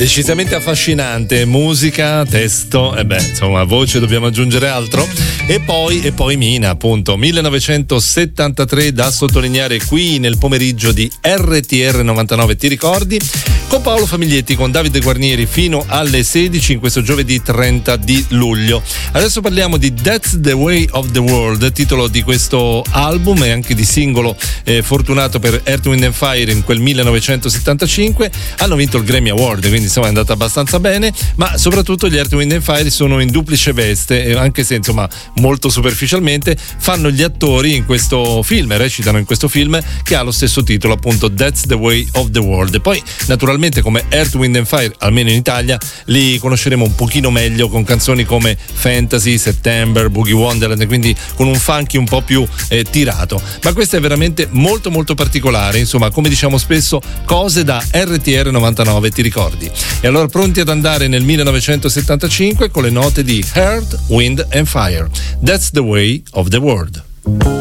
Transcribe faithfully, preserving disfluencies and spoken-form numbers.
Decisamente affascinante, musica, testo, e beh, insomma, voce dobbiamo aggiungere altro. E poi, e poi Mina, appunto, millenovecentosettantatré, da sottolineare qui nel pomeriggio di R T R novantanove, ti ricordi? Con Paolo Famiglietti, con Davide Guarnieri fino alle sedici in questo giovedì trenta di luglio. Adesso parliamo di That's the Way of the World, titolo di questo album e anche di singolo eh, fortunato per Earth, Wind and Fire in quel millenovecentosettantacinque. Hanno vinto il Grammy Award, quindi insomma è andata abbastanza bene, ma soprattutto gli Earth, Wind and Fire sono in duplice veste, e anche se insomma molto superficialmente fanno gli attori in questo film, recitano in questo film che ha lo stesso titolo, appunto That's the Way of the World. E poi naturalmente come Earth, Wind and Fire, almeno in Italia, li conosceremo un pochino meglio con canzoni come Fantasy, September, Boogie Wonderland, quindi con un funky un po' più eh, tirato. Ma questo è veramente molto molto particolare, insomma, come diciamo spesso, cose da R T R novantanove, ti ricordi? E allora pronti ad andare nel millenovecentosettantacinque con le note di Earth, Wind and Fire. That's the Way of the World.